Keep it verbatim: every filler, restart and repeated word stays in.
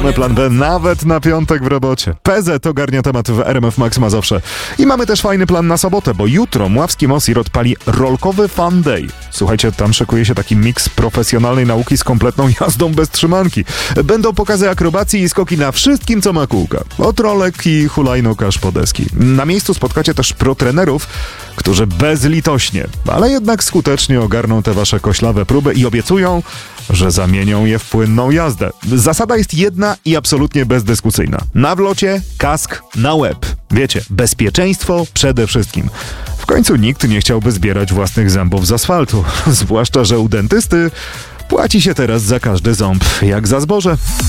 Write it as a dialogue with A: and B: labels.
A: Mamy plan B nawet na piątek w robocie. P Z ogarnia temat w R M F Max Mazowsze. I mamy też fajny plan na sobotę, bo jutro Mławski Mosir odpali rolkowy Fun Day. Słuchajcie, tam szykuje się taki miks profesjonalnej nauki z kompletną jazdą bez trzymanki. Będą pokazy akrobacji i skoki na wszystkim, co ma kółka. Od rolek i hulajnóg aż po deski. Na miejscu spotkacie też pro-trenerów, którzy bezlitośnie, ale jednak skutecznie ogarną te wasze koślawe próby i obiecują, że zamienią je w płynną jazdę. Zasada jest jedna i absolutnie bezdyskusyjna. Na wlocie, kask na łeb. Wiecie, bezpieczeństwo przede wszystkim. W końcu nikt nie chciałby zbierać własnych zębów z asfaltu. Zwłaszcza, że u dentysty płaci się teraz za każdy ząb, jak za zboże.